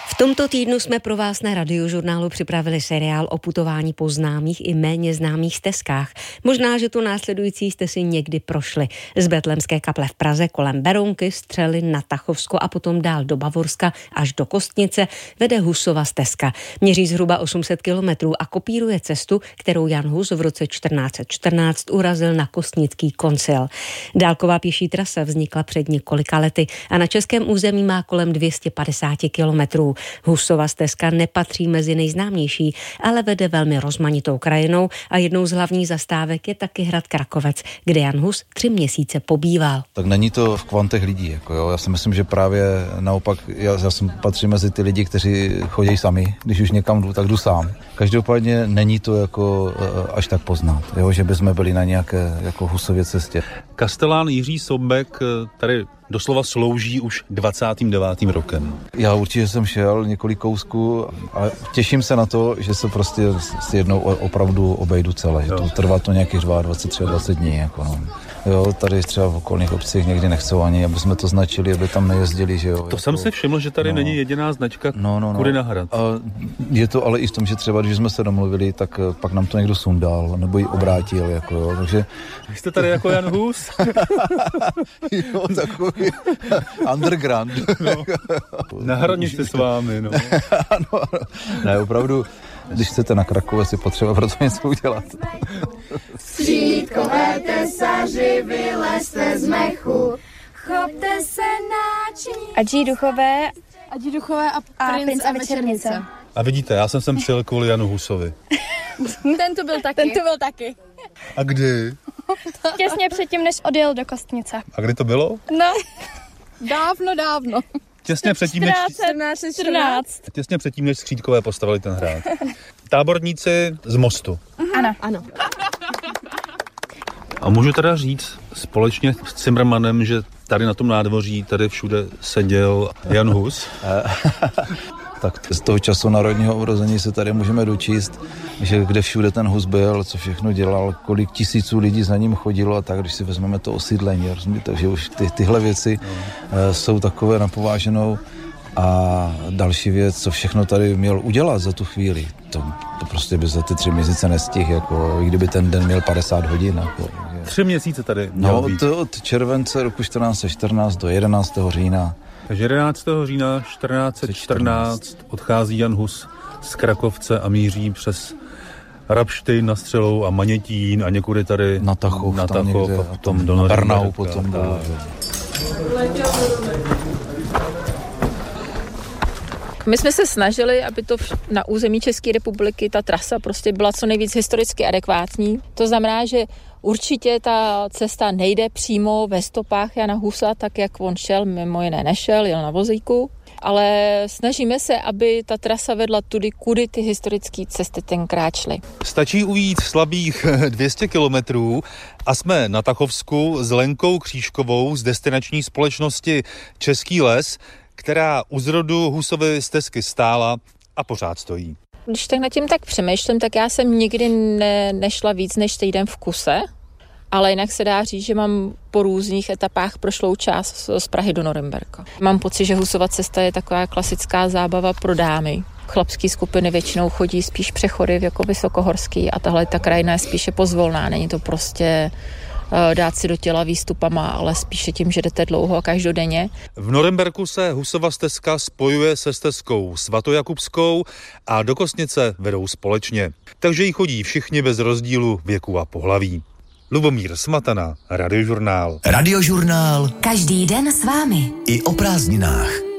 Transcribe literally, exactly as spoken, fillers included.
V tomto týdnu jsme pro vás na Radiožurnálu připravili seriál o putování po známých i méně známých stezkách. Možná, že tu následující jste si někdy prošli. Z Betlémské kaple v Praze kolem Berounky, Střely na Tachovsko a potom dál do Bavorska až do Kostnice vede Husova stezka. Měří zhruba osm set kilometrů a kopíruje cestu, kterou Jan Hus v roce čtrnáct set čtrnáct urazil na Kostnický koncil. Dálková pěší trasa vznikla před několika lety a na českém území má kolem dvě stě padesát kilometrů. Husova stezka nepatří mezi nejznámější, ale vede velmi rozmanitou krajinou a jednou z hlavních zastávek je taky hrad Krakovec, kde Jan Hus tři měsíce pobýval. Tak není to v kvantech lidí, jako jo. Já si myslím, že právě naopak, já, já jsem patří mezi ty lidi, kteří chodí sami, když už někam jdu, tak jdu sám. Každopádně není to jako až tak poznat, jo, že bychom byli na nějaké jako Husově cestě. Kastelán Jiří Soubek tady doslova slouží už dvacátým devátým rokem. Já určitě jsem šel několik kousků a těším se na to, že se prostě s jednou opravdu obejdu celé. Že to trvá to nějakých dvacet dva, dvacet tři dní. Jako no. Jo, tady třeba v okolních obcích někdy nechcou ani, aby jsme to značili, aby tam nejezdili, že jo. To jako, jsem si všiml, že tady no, není jediná značka no, no, no. Kudy na hrad. A je to ale i v tom, že třeba, když jsme se domluvili, tak pak nám to někdo sundal, nebo ji obrátil, jako jo, takže... Vy jste tady jako Jan Hus? Jo, takový underground. No, na hranici s vámi, no. No. Ne, opravdu, když chcete na Krakovec, je potřeba pro to něco udělat. Střídkové tesaři, vylezte z mechu, chopte se náční. Adží duchové, Adží duchové a, a princ, princ a a večernice. večernice. A vidíte, já jsem sem přijel kvůli Janu Husovi. Ten tu byl taky. Ten tu byl taky. A kdy? Těsně předtím, než odjel do Kostnice. A kdy to bylo? No. Dávno, dávno. Těsně předtím, než... čtrnáct čtrnáct. Těsně předtím, než Skřídkové postavili ten hrad. Táborníci z Mostu. Ano. Ano. A můžu teda říct společně s Cimrmanem, že tady na tom nádvoří, tady všude seděl Jan Hus. Tak z toho času národního urození se tady můžeme dočíst, že kde všude ten Hus byl, co všechno dělal, kolik tisíců lidí za ním chodilo a tak, když si vezmeme to osídlení, rozumíte, že už ty, tyhle věci no. jsou takové na pováženou. A další věc, co všechno tady měl udělat za tu chvíli, to, to prostě by za ty tři měsíce nestihl, jako, i kdyby ten den měl padesát hodin. Jako, tři měsíce tady měl no, být. To od července roku čtrnáct set čtrnáct do jedenáctého října. Takže jedenáctého října čtrnáct set čtrnáct odchází Jan Hus z Krakovce a míří přes Rabštejn na Střelou a Manětín a někudy tady na Tachov, na Tachov někde, a potom do Brnau potom. My jsme se snažili, aby to na území České republiky ta trasa prostě byla co nejvíc historicky adekvátní. To znamená, že určitě ta cesta nejde přímo ve stopách Jana Husa, tak jak on šel, mimo jiné nešel, jel na vozíku, ale snažíme se, aby ta trasa vedla tudy, kudy ty historické cesty tenkrát šly. Stačí ujít slabých dvě stě kilometrů a jsme na Tachovsku s Lenkou Křížkovou z destinační společnosti Český les, která u zrodu Husovy stezky stála a pořád stojí. Když tak nad tím tak přemýšlím, tak já jsem nikdy ne, nešla víc než týden v kuse, ale jinak se dá říct, že mám po různých etapách prošlou část z Prahy do Norimberka. Mám pocit, že Husova cesta je taková klasická zábava pro dámy. Chlapské skupiny většinou chodí spíš přechody jako vysokohorský a tahle ta krajina je spíše pozvolná, není to prostě dát si do těla výstupama, ale spíše tím, že jdete dlouho a každodenně. V Norimberku se Husova stezka spojuje se stezkou svatojakubskou a do Kostnice vedou společně. Takže jí chodí všichni bez rozdílu věku a pohlaví. Lubomír Smatana, Radiožurnál. Radiožurnál. Každý den s vámi. I o prázdninách.